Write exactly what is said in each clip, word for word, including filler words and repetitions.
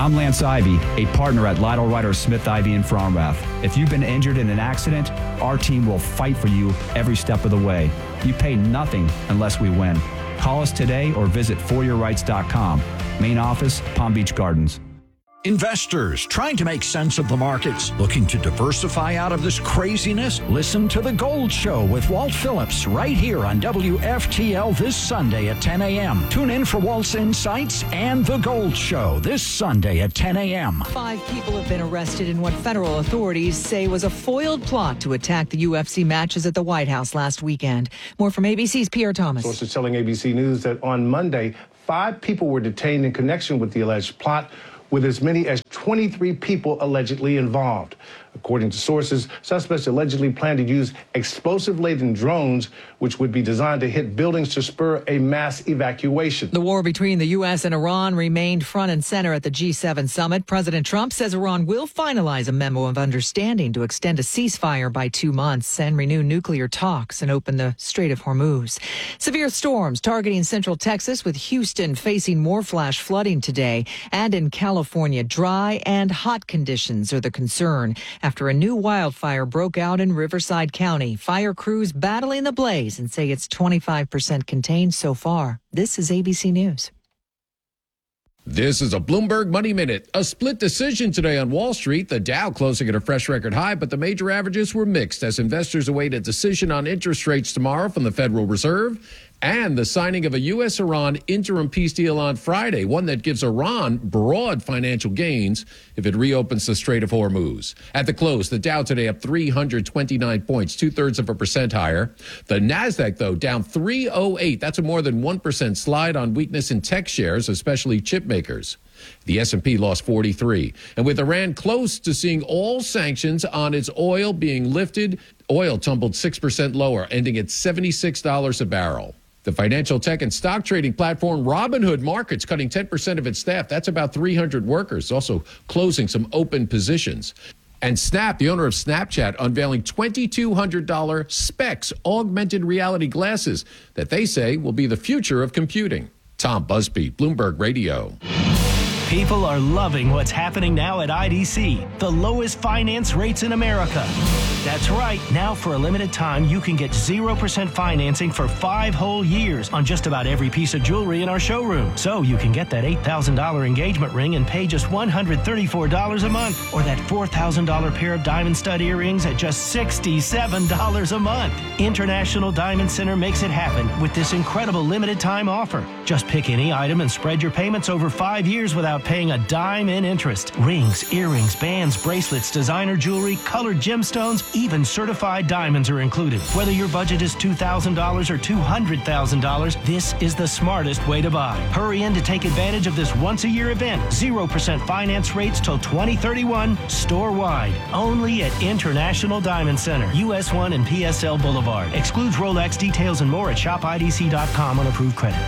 I'm Lance Ivy, a partner at Lytle Ryder Smith Ivy in Fromrath. If you've been injured in an accident, our team will fight for you every step of the way. You pay nothing unless we win. Call us today or visit for your rights dot com. Main office, Palm Beach Gardens. Investors trying to make sense of the markets, looking to diversify out of this craziness? Listen to The Gold Show with Walt Phillips right here on W F T L this Sunday at ten a.m. Tune in for Walt's insights and The Gold Show this Sunday at ten a.m. Five people have been arrested in what federal authorities say was a foiled plot to attack the U F C matches at the White House last weekend. More from A B C's Pierre Thomas. Sources telling A B C News that on Monday, five people were detained in connection with the alleged plot, with as many as twenty-three people allegedly involved. According to sources, suspects allegedly plan to use explosive-laden drones, which would be designed to hit buildings to spur a mass evacuation. The war between the U S and Iran remained front and center at the G seven summit. President Trump says Iran will finalize a memo of understanding to extend a ceasefire by two months and renew nuclear talks and open the Strait of Hormuz. Severe storms targeting central Texas, with Houston facing more flash flooding today. And in California, dry and hot conditions are the concern after a new wildfire broke out in Riverside County. Fire crews battling the blaze and say it's twenty-five percent contained so far. This is A B C News. This is a Bloomberg Money Minute. A split decision today on Wall Street. The Dow closing at a fresh record high, but the major averages were mixed as investors await a decision on interest rates tomorrow from the Federal Reserve and the signing of a U S Iran interim peace deal on Friday, one that gives Iran broad financial gains if it reopens the Strait of Hormuz. At the close, the Dow today up three hundred twenty-nine points, two-thirds of a percent higher. The Nasdaq, though, down three oh eight. That's a more than one percent slide on weakness in tech shares, especially chip makers. The S and P lost forty-three. And with Iran close to seeing all sanctions on its oil being lifted, oil tumbled six percent lower, ending at seventy-six dollars a barrel. The financial tech and stock trading platform Robinhood Markets cutting ten percent of its staff. That's about three hundred workers, also closing some open positions. And Snap, the owner of Snapchat, unveiling two thousand two hundred dollars Specs augmented reality glasses that they say will be the future of computing. Tom Busby, Bloomberg Radio. People are loving what's happening now at I D C, the lowest finance rates in America. That's right. Now, for a limited time, you can get zero percent financing for five whole years on just about every piece of jewelry in our showroom. So you can get that eight thousand dollars engagement ring and pay just one hundred thirty-four dollars a month, or that four thousand dollars pair of diamond stud earrings at just sixty-seven dollars a month. International Diamond Center makes it happen with this incredible limited time offer. Just pick any item and spread your payments over five years without paying a dime in interest. Rings, earrings, bands, bracelets, designer jewelry, colored gemstones, even certified diamonds are included. Whether your budget is two thousand dollars or two hundred thousand dollars, this is the smartest way to buy. Hurry in to take advantage of this once-a-year event. zero percent finance rates till twenty thirty-one, store-wide. Only at International Diamond Center, U S one and P S L Boulevard. Excludes Rolex. Details and more at shop I D C dot com on approved credit.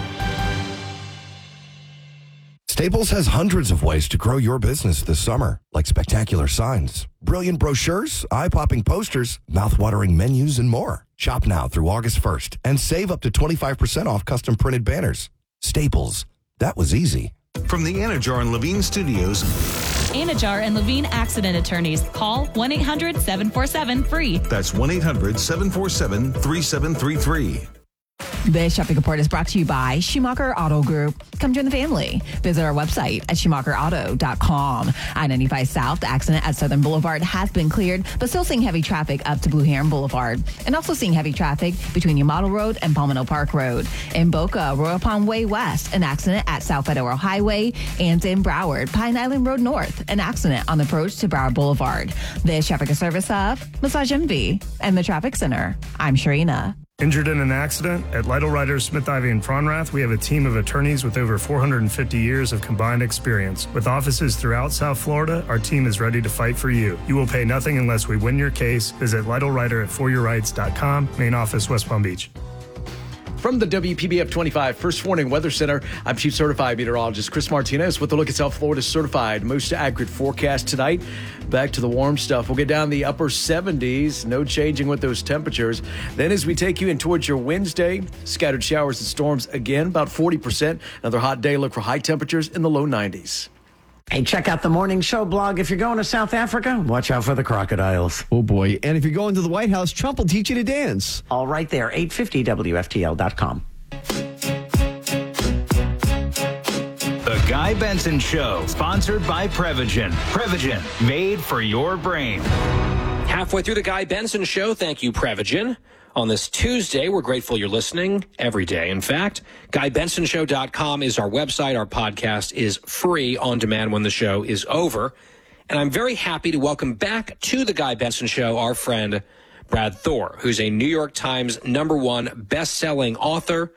Staples has hundreds of ways to grow your business this summer, like spectacular signs, brilliant brochures, eye-popping posters, mouth-watering menus, and more. Shop now through August first and save up to twenty-five percent off custom printed banners. Staples. That was easy. From the Anajar and Levine Studios. Anajar and Levine Accident Attorneys. Call one eight hundred seven four seven free. That's one eight hundred seven four seven three seven three three. This shopping report is brought to you by Schumacher Auto Group. Come join the family. Visit our website at schumacher auto dot com. I ninety-five South, the accident at Southern Boulevard has been cleared, but still seeing heavy traffic up to Blue Heron Boulevard. And also seeing heavy traffic between Yamato Road and Palmino Park Road. In Boca, Royal Palm Way West, an accident at South Federal Highway. And in Broward, Pine Island Road North, an accident on the approach to Broward Boulevard. This traffic is service of Massage M V and the Traffic Center. I'm Sharina. Injured in an accident? At Lytle Ryder Smith Ivy in Fronrath, we have a team of attorneys with over four hundred fifty years of combined experience. With offices throughout South Florida, our team is ready to fight for you. You will pay nothing unless we win your case. Visit Lytle Ryder at for your rights dot com. Main office, West Palm Beach. From the W P B F twenty-five First Warning Weather Center, I'm Chief Certified Meteorologist Chris Martinez with a look at South Florida's certified most accurate forecast tonight. Back to the warm stuff. We'll get down the upper seventies. No changing with those temperatures. Then as we take you in towards your Wednesday, scattered showers and storms again, about forty percent. Another hot day. Look for high temperatures in the low nineties. Hey, check out the Morning Show blog. If you're going to South Africa, watch out for the crocodiles. Oh, boy. And if you're going to the White House, Trump will teach you to dance. All right there, eight fifty W F T L dot com. The Guy Benson Show, sponsored by Prevagen. Prevagen, made for your brain. Halfway through the Guy Benson Show, thank you, Prevagen. On this Tuesday, we're grateful you're listening every day. In fact, guy benson show dot com is our website. Our podcast is free on demand when the show is over. And I'm very happy to welcome back to the Guy Benson Show our friend Brad Thor, who's a New York Times number one best-selling author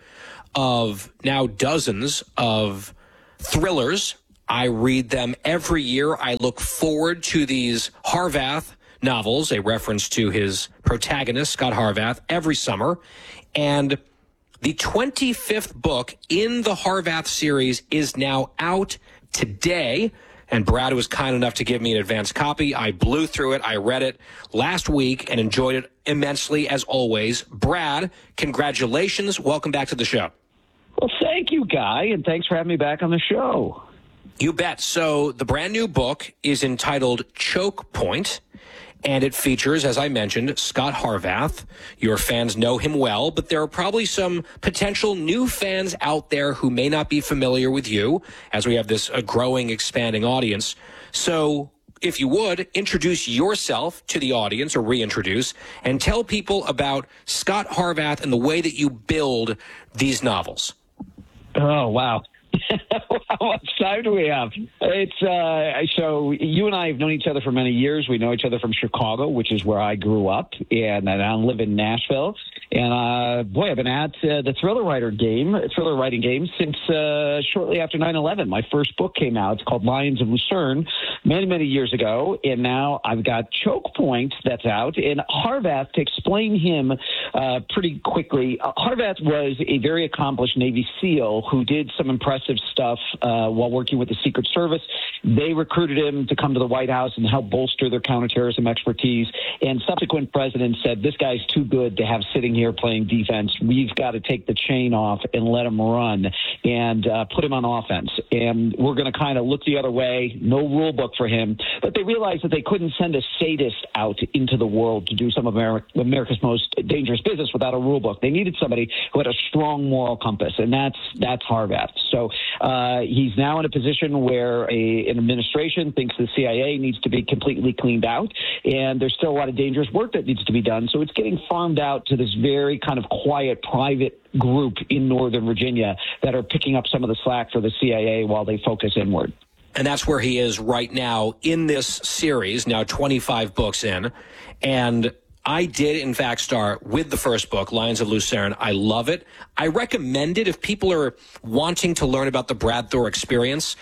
of now dozens of thrillers. I read them every year. I look forward to these Harvath novels, a reference to his protagonist, Scott Harvath, every summer. And the twenty-fifth book in the Harvath series is now out today. And Brad was kind enough to give me an advance copy. I blew through it. I read it last week and enjoyed it immensely, as always. Brad, congratulations. Welcome back to the show. Well, thank you, Guy, and thanks for having me back on the show. You bet. So the brand new book is entitled Choke Point. And it features, as I mentioned, Scott Harvath. Your fans know him well, but there are probably some potential new fans out there who may not be familiar with you, as we have this uh, growing, expanding audience. So if you would, introduce yourself to the audience, or reintroduce, and tell people about Scott Harvath and the way that you build these novels. Oh, wow. How much time do we have? It's uh, so you and I have known each other for many years. We know each other from Chicago, which is where I grew up, and I now live in Nashville. And uh, boy, I've been at uh, the thriller writer game, thriller writing game, since uh, shortly after nine eleven. My first book came out. It's called Lions of Lucerne, many, many years ago. And now I've got Choke Point that's out. And Harvath, to explain him uh, pretty quickly, uh, Harvath was a very accomplished Navy SEAL who did some impressive stuff uh, while working with the Secret Service. They recruited him to come to the White House and help bolster their counterterrorism expertise. And subsequent presidents said, this guy's too good to have sitting here playing defense. We've got to take the chain off and let him run and uh, put him on offense. And we're going to kind of look the other way. No rule book for him. But they realized that they couldn't send a sadist out into the world to do some of Ameri- America's most dangerous business without a rule book. They needed somebody who had a strong moral compass, and that's that's Harvath. So uh, he's now in a position where a, an administration thinks the C I A needs to be completely cleaned out, and there's still a lot of dangerous work that needs to be done. So it's getting farmed out to this very kind of quiet, private group in Northern Virginia that are picking up some of the slack for the C I A while they focus inward. And that's where he is right now in this series, now twenty-five books in. And I did, in fact, start with the first book, Lions of Lucerne. I love it. I recommend it if people are wanting to learn about the Brad Thor experience.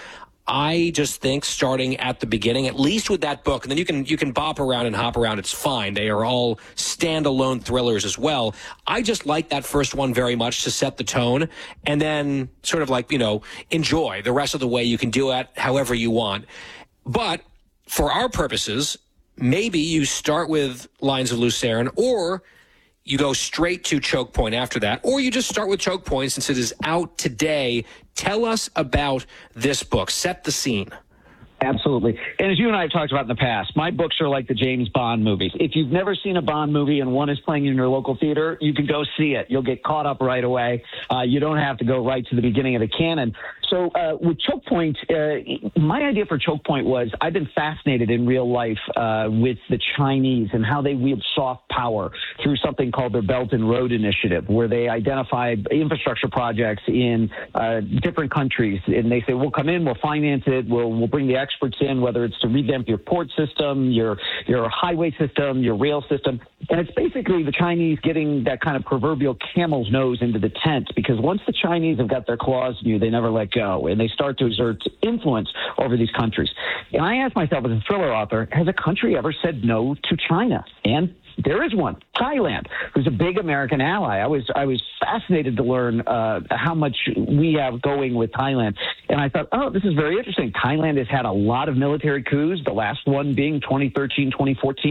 I just think starting at the beginning, at least with that book, and then you can you can bop around and hop around. It's fine. They are all standalone thrillers as well. I just like that first one very much to set the tone, and then sort of like, you know, enjoy the rest of the way. You can do it however you want. But for our purposes, maybe you start with Lions of Lucerne, or you go straight to Choke Point after that, or you just start with Choke Point since it is out today. Tell us about this book. Set the scene. Absolutely. And as you and I have talked about in the past, my books are like the James Bond movies. If you've never seen a Bond movie and one is playing in your local theater, you can go see it. You'll get caught up right away. Uh, you don't have to go right to the beginning of the canon. So uh, with Choke Point, uh, my idea for Choke Point was I've been fascinated in real life uh, with the Chinese and how they wield soft power through something called their Belt and Road Initiative, where they identify infrastructure projects in uh, different countries. And they say, we'll come in, we'll finance it, we'll, we'll bring the experts in, whether it's to revamp your port system, your, your highway system, your rail system. And it's basically the Chinese getting that kind of proverbial camel's nose into the tent, because once the Chinese have got their claws in you, they never let go, and they start to exert influence over these countries. And I asked myself as a thriller author, has a country ever said no to China? And there is one, Thailand, who's a big American ally. I was I was fascinated to learn uh, how much we have going with Thailand. And I thought, oh, this is very interesting. Thailand has had a lot of military coups, the last one being twenty thirteen, twenty fourteen.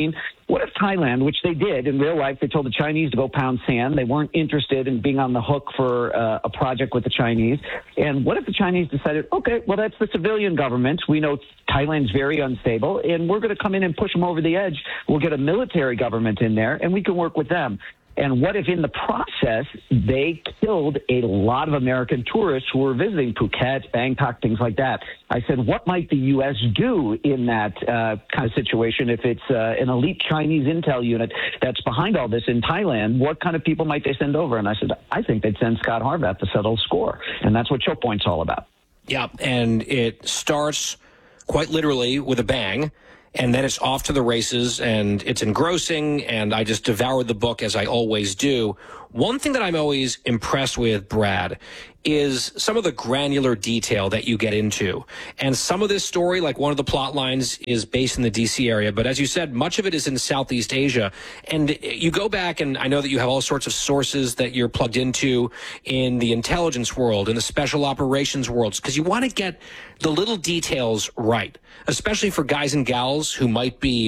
what if Thailand, which they did in real life, they told the Chinese to go pound sand. They weren't interested in being on the hook for uh, a project with the Chinese. And what if the Chinese decided, okay, well, that's the civilian government. We know Thailand's very unstable, and we're going to come in and push them over the edge. We'll get a military government in there, and we can work with them. And what if in the process they killed a lot of American tourists who were visiting Phuket, Bangkok, things like that? I said, what might the U S do in that uh, kind of situation if it's uh, an elite Chinese intel unit that's behind all this in Thailand? What kind of people might they send over? And I said, I think they'd send Scott Harvath to settle the score. And that's what Choke Point's all about. Yeah, and it starts quite literally with a bang. And then it's off to the races, and it's engrossing, and I just devoured the book as I always do. One thing that I'm always impressed with, Brad, is some of the granular detail that you get into. And some of this story, like one of the plot lines, is based in the D C area. But as you said, much of it is in Southeast Asia. And you go back, and I know that you have all sorts of sources that you're plugged into in the intelligence world, in the special operations worlds, because you want to get the little details right, especially for guys and gals who might be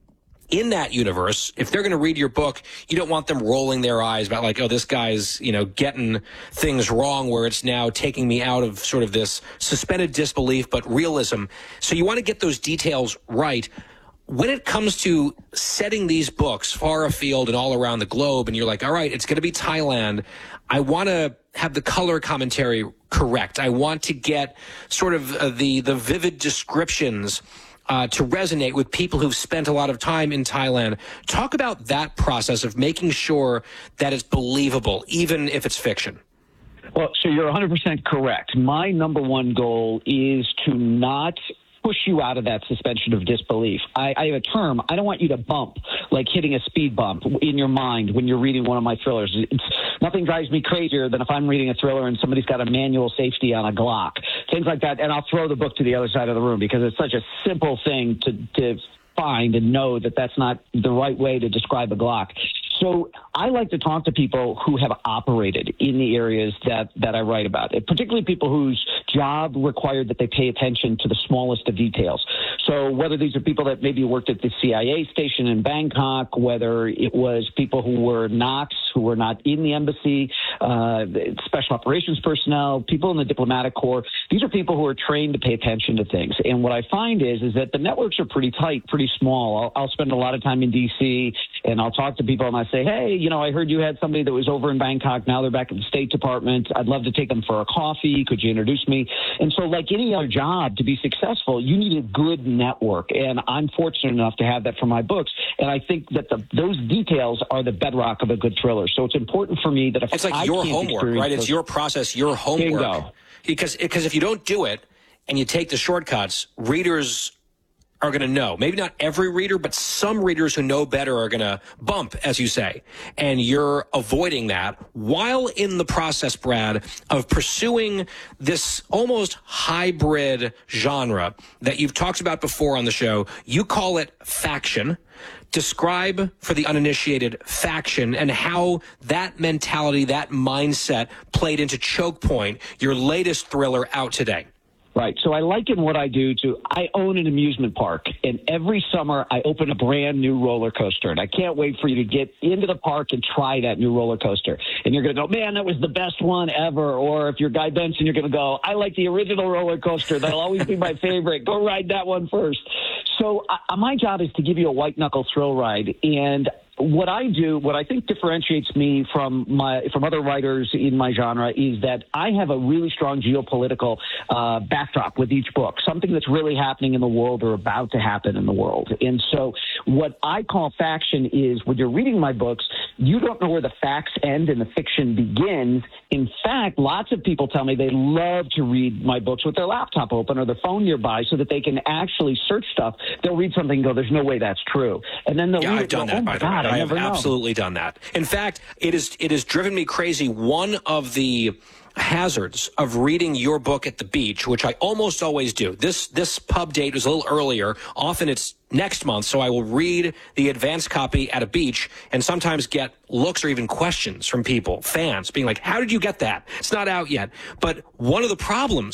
in that universe. If they're going to read your book, you don't want them rolling their eyes about like, oh, this guy's, you know, getting things wrong where it's now taking me out of sort of this suspended disbelief, but realism. So you want to get those details right. When it comes to setting these books far afield and all around the globe, and you're like, all right, it's going to be Thailand, I want to have the color commentary correct. I want to get sort of uh, the, the vivid descriptions Uh, to resonate with people who've spent a lot of time in Thailand. Talk about that process of making sure that it's believable, even if it's fiction. Well, so you're one hundred percent correct. My number one goal is to not push you out of that suspension of disbelief. I, I have a term. I don't want you to bump, like hitting a speed bump in your mind when you're reading one of my thrillers. It's, nothing drives me crazier than if I'm reading a thriller and somebody's got a manual safety on a Glock, things like that, and I'll throw the book to the other side of the room because it's such a simple thing to, to find and know that that's not the right way to describe a Glock. So I like to talk to people who have operated in the areas that, that I write about, particularly people whose job required that they pay attention to the smallest of details. So whether these are people that maybe worked at the C I A station in Bangkok, whether it was people who were N O Cs, who were not in the embassy, uh, special operations personnel, people in the diplomatic corps, these are people who are trained to pay attention to things. And what I find is, is that the networks are pretty tight, pretty small. I'll, I'll spend a lot of time in D C and I'll talk to people and I say, hey, you know, I heard you had somebody that was over in Bangkok. Now they're back at the State Department. I'd love to take them for a coffee. Could you introduce me? And so like any other job, to be successful, you need a good network. And I'm fortunate enough to have that for my books. And I think that the, those details are the bedrock of a good thriller. So it's important for me that if it's like I your can't homework, right? It's those, your process, your homework. Bingo. Because, because if you don't do it and you take the shortcuts, readers are going to know. Maybe not every reader, but some readers who know better are going to bump, as you say. And you're avoiding that while in the process, Brad, of pursuing this almost hybrid genre that you've talked about before on the show. You call it faction. Describe for the uninitiated faction and how that mentality, that mindset played into Choke Point, your latest thriller out today. Right. So I liken what I do to, I own an amusement park, and every summer I open a brand new roller coaster, and I can't wait for you to get into the park and try that new roller coaster. And you're going to go, man, that was the best one ever. Or if you're Guy Benson, you're going to go, I like the original roller coaster. That'll always be my favorite. Go ride that one first. So uh, my job is to give you a white-knuckle thrill ride, and what I do, what I think differentiates me from my from other writers in my genre is that I have a really strong geopolitical uh, backdrop with each book, something that's really happening in the world or about to happen in the world. And so what I call faction is when you're reading my books, you don't know where the facts end and the fiction begins. In fact, lots of people tell me they love to read my books with their laptop open or their phone nearby so that they can actually search stuff. They'll read something and go, there's no way that's true. And then they'll yeah, read I've it done and go, that, oh by my the way. God, I, I have never know. absolutely done that. In fact, it is it has driven me crazy. One of the hazards of reading your book at the beach, which I almost always do. This this pub date was a little earlier. Often it's next month, so I will read the advanced copy at a beach and sometimes get looks or even questions from people, fans, being like, how did you get that? It's not out yet. But one of the problems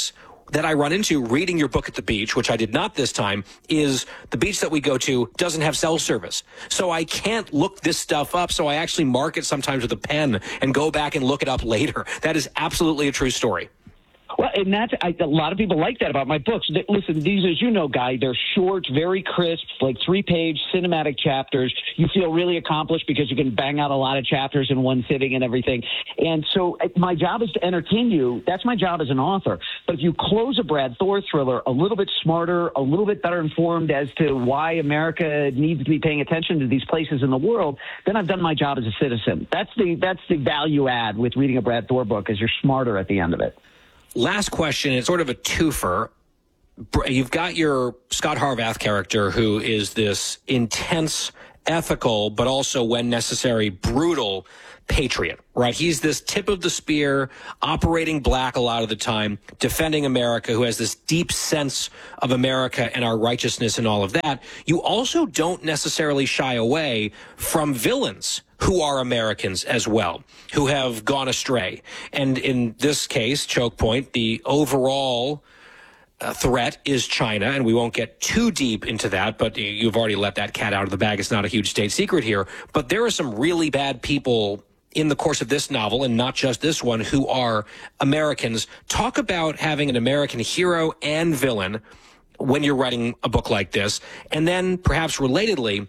that I run into reading your book at the beach, which I did not this time, is the beach that we go to doesn't have cell service. So I can't look this stuff up. So I actually mark it sometimes with a pen and go back and look it up later. That is absolutely a true story. Well, and that's I, a lot of people like that about my books. They, listen, these, as you know, Guy, they're short, very crisp, like three-page cinematic chapters. You feel really accomplished because you can bang out a lot of chapters in one sitting and everything. And so my job is to entertain you. That's my job as an author. But if you close a Brad Thor thriller a little bit smarter, a little bit better informed as to why America needs to be paying attention to these places in the world, then I've done my job as a citizen. That's the that's the value add with reading a Brad Thor book, is you're smarter at the end of it. Last question is sort of a twofer. You've got your Scott Harvath character, who is this intense, ethical, but also, when necessary, brutal patriot, right? He's this tip of the spear, operating black a lot of the time, defending America, who has this deep sense of America and our righteousness and all of that. You also don't necessarily shy away from villains who are Americans as well, who have gone astray. And in this case, Choke Point, the overall uh, threat is China, and we won't get too deep into that, but you've already let that cat out of the bag. It's not a huge state secret here. But there are some really bad people in the course of this novel, and not just this one, who are Americans. Talk about having an American hero and villain when you're writing a book like this. And then, perhaps relatedly,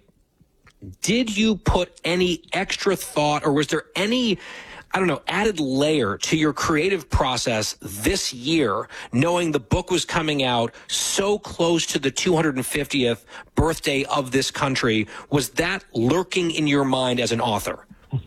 did you put any extra thought, or was there any, I don't know, added layer to your creative process this year, knowing the book was coming out so close to the two hundred fiftieth birthday of this country? Was that lurking in your mind as an author?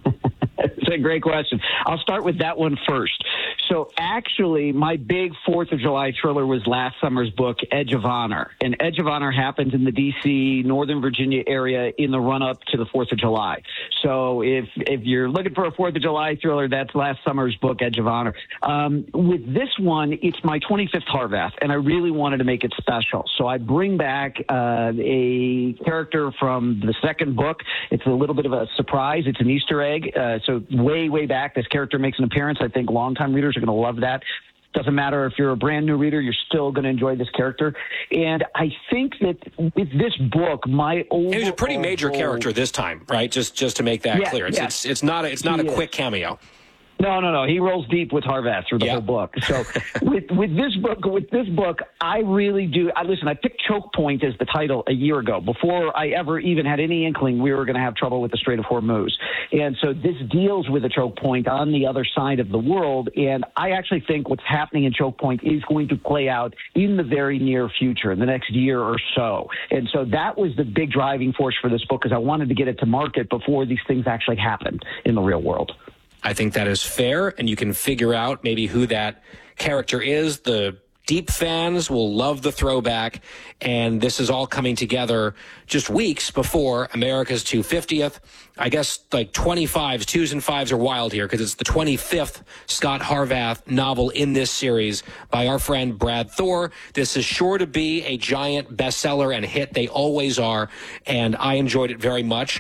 It's a great question. I'll start with that one first. So actually, my big fourth of July thriller was last summer's book, Edge of Honor. And Edge of Honor happens in the D C, Northern Virginia area in the run-up to the fourth of July. So if if you're looking for a fourth of July thriller, that's last summer's book, Edge of Honor. Um, with this one, it's my twenty-fifth Harvath, and I really wanted to make it special. So I bring back uh, a character from the second book. It's a little bit of a surprise. It's an Easter egg. Uh, so way, way back, this character makes an appearance. I think longtime readers are going to love that. Doesn't matter if you're a brand new reader, you're still going to enjoy this character. And I think that with this book, my overall He's a pretty major goal, character this time, right? Just just to make that yeah, clear. It's, yeah. it's it's not a, it's not he a is. quick cameo. No, no, no. He rolls deep with Harvath through the yeah. whole book. So with with this book, with this book, I really do. I listen. I picked Choke Point as the title a year ago, before I ever even had any inkling we were going to have trouble with the Strait of Hormuz. And so this deals with a choke point on the other side of the world. And I actually think what's happening in Choke Point is going to play out in the very near future, in the next year or so. And so that was the big driving force for this book, because I wanted to get it to market before these things actually happened in the real world. I think that is fair, and you can figure out maybe who that character is. The deep fans will love the throwback, and this is all coming together just weeks before America's two hundred fiftieth. I guess like twenty-fives, twos and fives are wild here, because it's the twenty-fifth Scott Harvath novel in this series by our friend Brad Thor. This is sure to be a giant bestseller and hit. They always are, and I enjoyed it very much.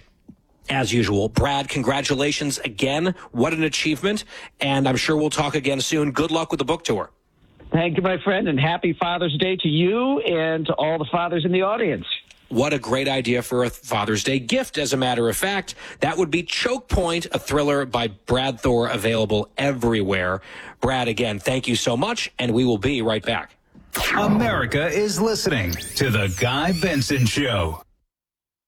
As usual. Brad, congratulations again. What an achievement. And I'm sure we'll talk again soon. Good luck with the book tour. Thank you, my friend, and happy Father's Day to you and to all the fathers in the audience. What a great idea for a Father's Day gift, as a matter of fact. That would be Choke Point, a thriller by Brad Thor, available everywhere. Brad, again, thank you so much, and we will be right back. America is listening to The Guy Benson Show.